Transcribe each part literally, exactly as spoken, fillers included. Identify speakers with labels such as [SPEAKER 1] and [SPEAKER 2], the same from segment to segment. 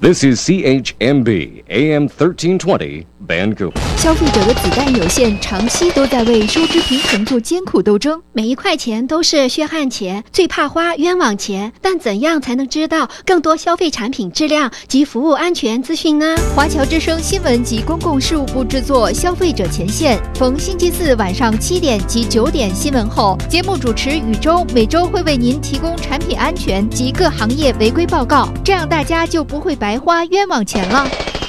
[SPEAKER 1] This is C H M B A M thirteen twenty Vancouver。
[SPEAKER 2] 消费者的子弹有限，长期都在为收支平衡做艰苦斗争。
[SPEAKER 3] 每一块钱都是血汗钱，最怕花冤枉钱。但怎样才能知道更多消费产品质量及服务安全资讯呢？
[SPEAKER 2] 华侨之声新闻及公共事务部制作《消费者前线》，逢星期四晚上七点及九点新闻后，节目主持宇宙每周会为您提供产品安全及各行业违规报告，这样大家就不会白花冤枉钱了。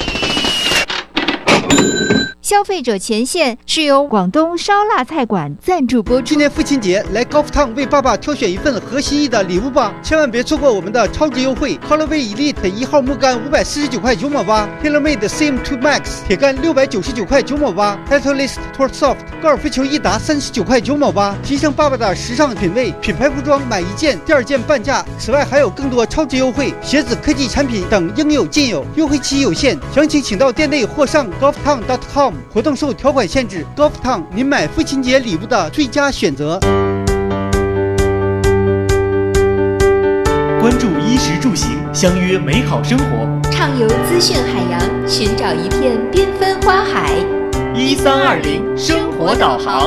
[SPEAKER 2] 消费者前线是由广东烧腊菜馆赞助播出。
[SPEAKER 4] 今年父亲节，来 Golftown 为爸爸挑选一份合心意的礼物吧！千万别错过我们的超级优惠 ！Callaway Elite 一号木杆五百四十九块九毛八 ，TaylorMade C M 二 Max 铁杆六百九十九块九毛八 ，Titleist Tour Soft 高尔夫球一打三十九块九毛八，提升爸爸的时尚品味。品牌服装买一件，第二件半价。此外还有更多超值优惠，鞋子、科技产品等应有尽有。优惠期有限，详情请到店内或上 golftown dot com。活动受条款限制 ，Golftown 您买父亲节礼物的最佳选择。
[SPEAKER 5] 关注衣食住行，相约美好生活。
[SPEAKER 2] 畅游资讯海洋，寻找一片缤纷花海。
[SPEAKER 5] 一三二零生活导航。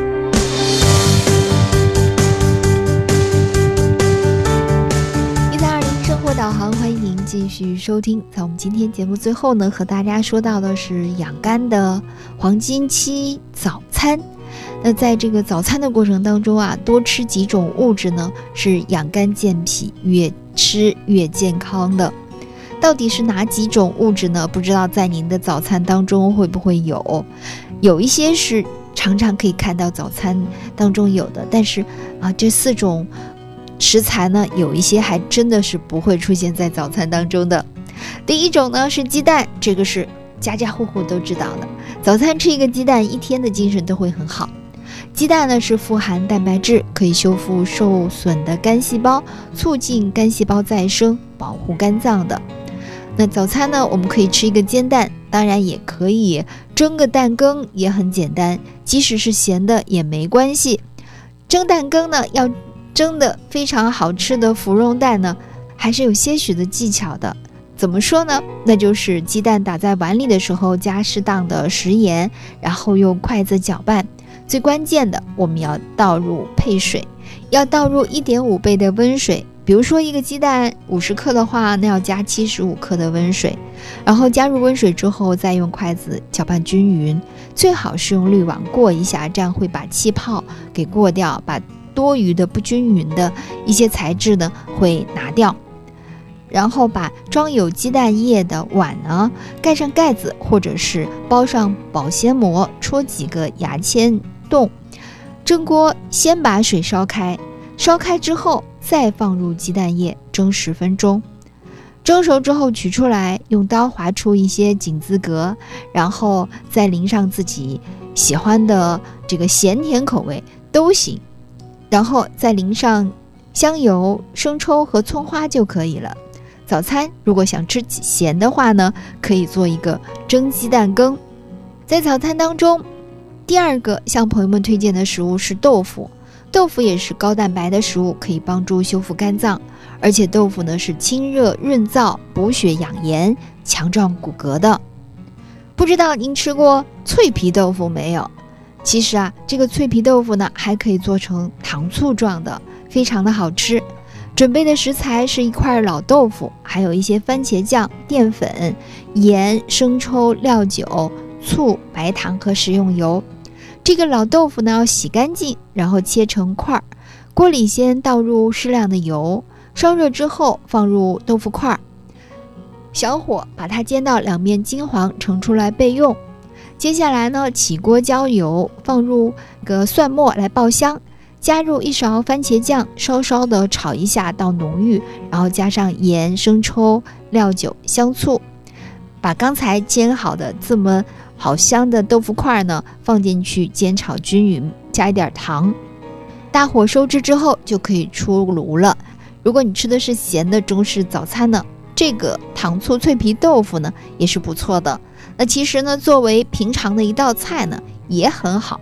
[SPEAKER 2] 一三二零生活导航，欢迎您继续收听。在我们今天节目最后呢，和大家说到的是养肝的黄金期早餐。那在这个早餐的过程当中啊，多吃几种物质呢，是养肝健脾，越吃越健康的。到底是哪几种物质呢？不知道在您的早餐当中会不会有？有一些是常常可以看到早餐当中有的，但是啊，这四种食材呢，有一些还真的是不会出现在早餐当中的。第一种呢是鸡蛋，这个是家家户户都知道的，早餐吃一个鸡蛋，一天的精神都会很好。鸡蛋呢是富含蛋白质，可以修复受损的肝细胞，促进肝细胞再生，保护肝脏的。那早餐呢，我们可以吃一个煎蛋，当然也可以蒸个蛋羹，也很简单，即使是咸的也没关系。蒸蛋羹呢，要蒸的非常好吃的芙蓉蛋呢，还是有些许的技巧的。怎么说呢？那就是鸡蛋打在碗里的时候加适当的食盐，然后用筷子搅拌。最关键的，我们要倒入配水，要倒入 一点五 倍的温水。比如说一个鸡蛋五十克的话，那要加七十五克的温水，然后加入温水之后，再用筷子搅拌均匀，最好是用滤网过一下，这样会把气泡给过掉，把多余的不均匀的一些材质呢会拿掉。然后把装有鸡蛋液的碗呢盖上盖子，或者是包上保鲜膜，戳几个牙签洞。蒸锅先把水烧开，烧开之后再放入鸡蛋液蒸十分钟。蒸熟之后取出来，用刀划出一些井字格，然后再淋上自己喜欢的这个咸甜口味都行，然后再淋上香油、生抽和葱花就可以了。早餐如果想吃咸的话呢，可以做一个蒸鸡蛋羹。在早餐当中，第二个向朋友们推荐的食物是豆腐。豆腐也是高蛋白的食物，可以帮助修复肝脏，而且豆腐呢是清热润燥、补血养颜、强壮骨骼的。不知道您吃过脆皮豆腐没有？其实啊，这个脆皮豆腐呢还可以做成糖醋状的，非常的好吃。准备的食材是一块老豆腐，还有一些番茄酱、淀粉、盐、生抽、料酒、醋、白糖和食用油。这个老豆腐呢要洗干净，然后切成块。锅里先倒入适量的油，烧热之后放入豆腐块，小火把它煎到两面金黄，盛出来备用。接下来呢，起锅浇油，放入个蒜末来爆香。加入一勺番茄酱，稍稍的炒一下到浓郁，然后加上盐、生抽、料酒、香醋，把刚才煎好的这么好香的豆腐块呢放进去煎炒均匀，加一点糖，大火收汁之后就可以出炉了。如果你吃的是咸的中式早餐呢，这个糖醋脆皮豆腐呢也是不错的。那其实呢，作为平常的一道菜呢也很好。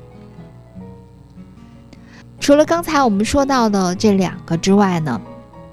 [SPEAKER 2] 除了刚才我们说到的这两个之外呢，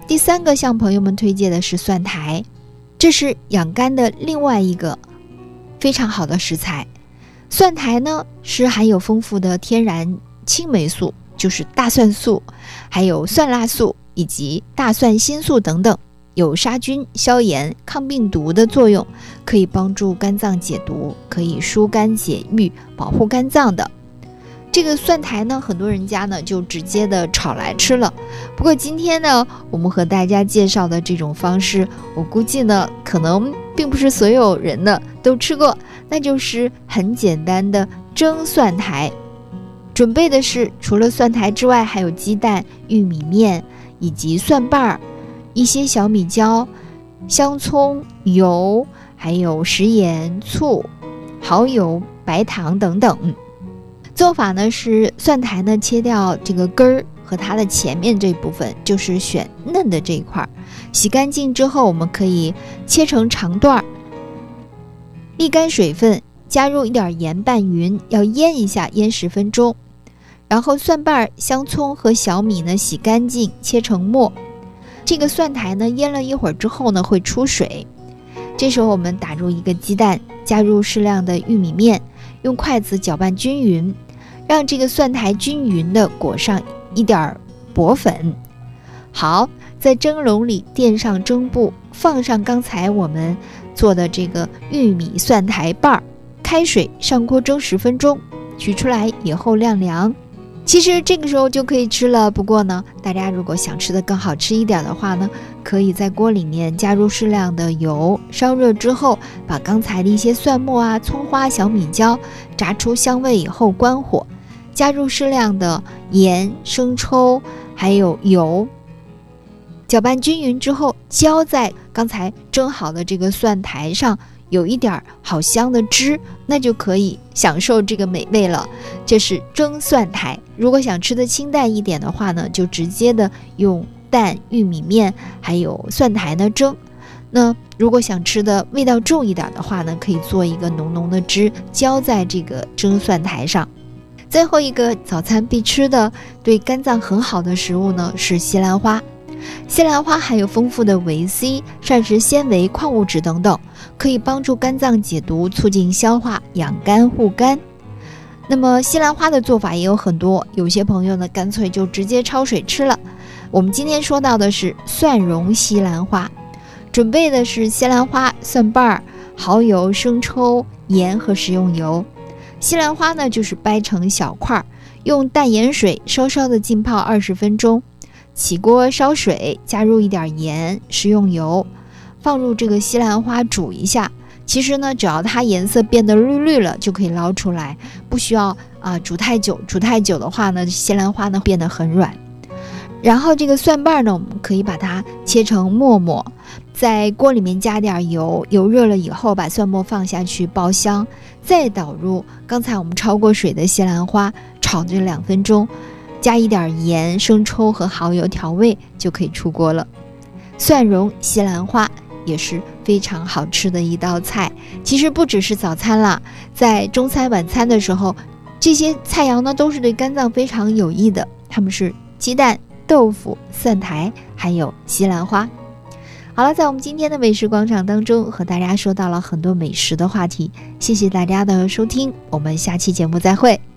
[SPEAKER 2] 第三个向朋友们推荐的是蒜苔，这是养肝的另外一个非常好的食材。蒜苔呢是含有丰富的天然青霉素，就是大蒜素，还有蒜辣素以及大蒜新素等等，有杀菌、消炎、抗病毒的作用，可以帮助肝脏解毒，可以疏肝解郁，保护肝脏的。这个蒜苔呢，很多人家呢就直接的炒来吃了。不过今天呢，我们和大家介绍的这种方式，我估计呢，可能并不是所有人呢都吃过，那就是很简单的蒸蒜苔。准备的是除了蒜苔之外，还有鸡蛋、玉米面以及蒜瓣儿、一些小米椒、香葱、油，还有食盐、醋、蚝油、白糖等等。做法呢是蒜苔呢切掉这个根儿和它的前面这部分，就是选嫩的这一块，洗干净之后我们可以切成长段，沥干水分，加入一点盐拌匀，要腌一下，腌十分钟。然后蒜瓣、香葱和小米呢洗干净，切成末。这个蒜苔呢腌了一会儿之后呢会出水，这时候我们打入一个鸡蛋，加入适量的玉米面，用筷子搅拌均匀，让这个蒜苔均匀的裹上一点薄粉。好，在蒸笼里垫上蒸布，放上刚才我们做的这个玉米蒜苔瓣，开水上锅蒸十分钟，取出来以后晾凉。其实这个时候就可以吃了，不过呢，大家如果想吃的更好吃一点的话呢，可以在锅里面加入适量的油，烧热之后，把刚才的一些蒜末啊、葱花、小米椒炸出香味以后关火，加入适量的盐、生抽还有油，搅拌均匀之后，浇在刚才蒸好的这个蒜苔上，有一点好香的汁，那就可以享受这个美味了。这是蒸蒜苔。如果想吃的清淡一点的话呢，就直接的用蛋、玉米面还有蒜苔呢蒸。那如果想吃的味道重一点的话呢，可以做一个浓浓的汁，浇在这个蒸蒜苔上。最后一个早餐必吃的对肝脏很好的食物呢是西兰花。西兰花含有丰富的维 C、膳食纤维、矿物质等等，可以帮助肝脏解毒，促进消化，养肝护肝。那么西兰花的做法也有很多，有些朋友呢干脆就直接焯水吃了。我们今天说到的是蒜蓉西兰花，准备的是西兰花、蒜瓣、蚝油、生抽、盐和食用油。西兰花呢就是掰成小块，用淡盐水稍稍的浸泡二十分钟。起锅烧水，加入一点盐、食用油，放入这个西兰花煮一下。其实呢，只要它颜色变得绿绿了，就可以捞出来，不需要啊、呃、煮太久。煮太久的话呢，西兰花呢变得很软。然后这个蒜瓣呢，我们可以把它切成末末，在锅里面加点油，油热了以后，把蒜末放下去爆香，再倒入刚才我们焯过水的西兰花，炒这两分钟。加一点盐、生抽和蚝油调味就可以出锅了。蒜蓉西兰花也是非常好吃的一道菜。其实不只是早餐啦，在中餐晚餐的时候，这些菜肴呢都是对肝脏非常有益的。它们是鸡蛋、豆腐、蒜苔还有西兰花。好了，在我们今天的美食广场当中和大家说到了很多美食的话题，谢谢大家的收听，我们下期节目再会。